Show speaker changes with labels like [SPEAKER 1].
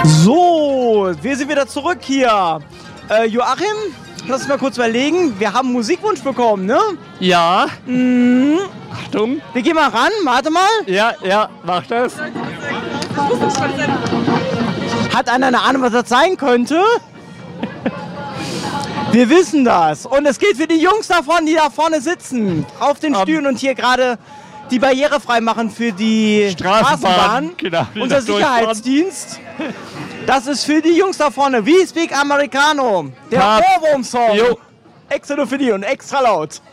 [SPEAKER 1] So, wir sind wieder zurück hier. Joachim, lass uns mal kurz überlegen. Wir haben einen Musikwunsch bekommen, ne?
[SPEAKER 2] Ja. Achtung.
[SPEAKER 1] Wir gehen mal ran, warte mal.
[SPEAKER 2] Ja, mach das.
[SPEAKER 1] Hat einer eine Ahnung, was das sein könnte? Wir wissen das. Und es geht für die Jungs davon, die da vorne sitzen, auf den Stühlen und hier gerade die Barriere frei machen für die Straßenbahn.
[SPEAKER 2] Genau,
[SPEAKER 1] unser Sicherheitsdienst. Das ist für die Jungs da vorne. We Speak Americano. Der Ohrwurm-Song. Extra nur für die und extra laut.